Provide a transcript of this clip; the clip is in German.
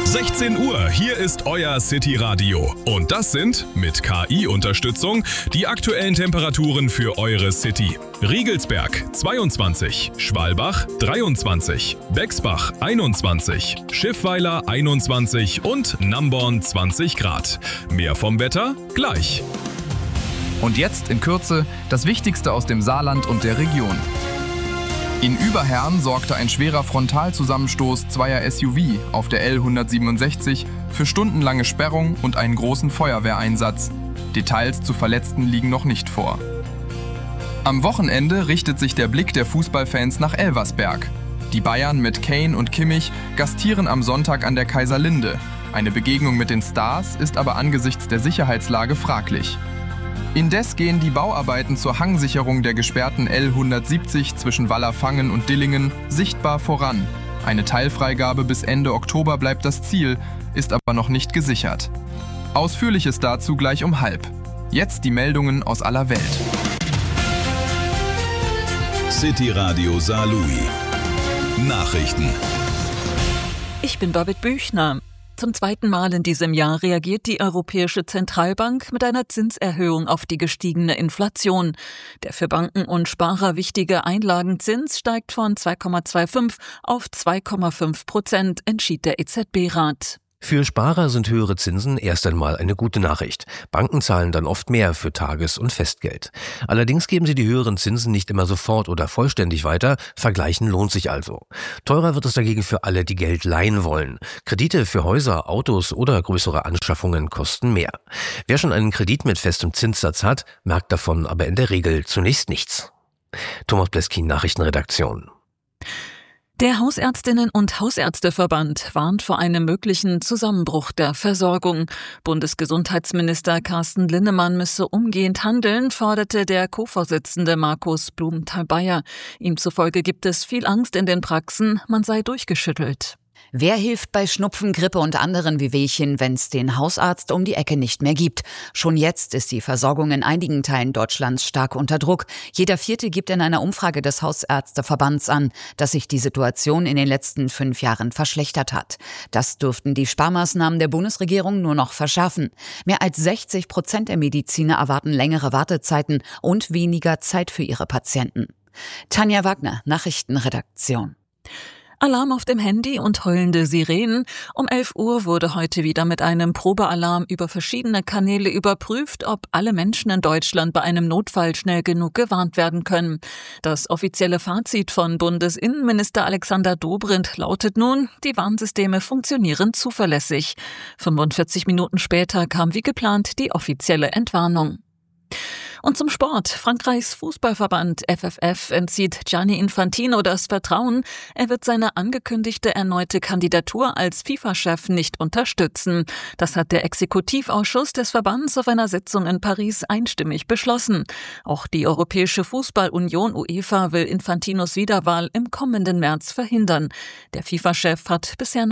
16 Uhr, hier ist euer City Radio. Und das sind, mit KI-Unterstützung, die aktuellen Temperaturen für eure City. Riegelsberg 22, Schwalbach 23, Bexbach 21, Schiffweiler 21 und Namborn 20 Grad. Mehr vom Wetter gleich. Und jetzt in Kürze das Wichtigste aus dem Saarland und der Region. In Überherrn sorgte ein schwerer Frontalzusammenstoß zweier SUV auf der L167 für stundenlange Sperrung und einen großen Feuerwehreinsatz. Details zu Verletzten liegen noch nicht vor. Am Wochenende richtet sich der Blick der Fußballfans nach Elversberg. Die Bayern mit Kane und Kimmich gastieren am Sonntag an der Kaiserlinde. Eine Begegnung mit den Stars ist aber angesichts der Sicherheitslage fraglich. Indes gehen die Bauarbeiten zur Hangsicherung der gesperrten L170 zwischen Wallerfangen und Dillingen sichtbar voran. Eine Teilfreigabe bis Ende Oktober bleibt das Ziel, ist aber noch nicht gesichert. Ausführliches dazu gleich um 12:30. Jetzt die Meldungen aus aller Welt. City Radio Saarlouis. Nachrichten. Ich bin Babette Büchner. Zum zweiten Mal in diesem Jahr reagiert die Europäische Zentralbank mit einer Zinserhöhung auf die gestiegene Inflation. Der für Banken und Sparer wichtige Einlagenzins steigt von 2,25 auf 2,5%, entschied der EZB-Rat. Für Sparer sind höhere Zinsen erst einmal eine gute Nachricht. Banken zahlen dann oft mehr für Tages- und Festgeld. Allerdings geben sie die höheren Zinsen nicht immer sofort oder vollständig weiter. Vergleichen lohnt sich also. Teurer wird es dagegen für alle, die Geld leihen wollen. Kredite für Häuser, Autos oder größere Anschaffungen kosten mehr. Wer schon einen Kredit mit festem Zinssatz hat, merkt davon aber in der Regel zunächst nichts. Thomas Bleskin, Nachrichtenredaktion. Der Hausärztinnen- und Hausärzteverband warnt vor einem möglichen Zusammenbruch der Versorgung. Bundesgesundheitsminister Carsten Linnemann müsse umgehend handeln, forderte der Co-Vorsitzende Markus Blumenthal-Bayer. Ihm zufolge gibt es viel Angst in den Praxen, man sei durchgeschüttelt. Wer hilft bei Schnupfen, Grippe und anderen Wehwehchen, wenn es den Hausarzt um die Ecke nicht mehr gibt? Schon jetzt ist die Versorgung in einigen Teilen Deutschlands stark unter Druck. Jeder Vierte gibt in einer Umfrage des Hausärzteverbands an, dass sich die Situation in den letzten 5 Jahren verschlechtert hat. Das dürften die Sparmaßnahmen der Bundesregierung nur noch verschärfen. Mehr als 60% der Mediziner erwarten längere Wartezeiten und weniger Zeit für ihre Patienten. Tanja Wagner, Nachrichtenredaktion. Alarm auf dem Handy und heulende Sirenen. Um 11 Uhr wurde heute wieder mit einem Probealarm über verschiedene Kanäle überprüft, ob alle Menschen in Deutschland bei einem Notfall schnell genug gewarnt werden können. Das offizielle Fazit von Bundesinnenminister Alexander Dobrindt lautet nun, die Warnsysteme funktionieren zuverlässig. 45 Minuten später kam wie geplant die offizielle Entwarnung. Und zum Sport. Frankreichs Fußballverband FFF entzieht Gianni Infantino das Vertrauen. Er wird seine angekündigte erneute Kandidatur als FIFA-Chef nicht unterstützen. Das hat der Exekutivausschuss des Verbands auf einer Sitzung in Paris einstimmig beschlossen. Auch die Europäische Fußballunion UEFA will Infantinos Wiederwahl im kommenden März verhindern. Der FIFA-Chef hat bisher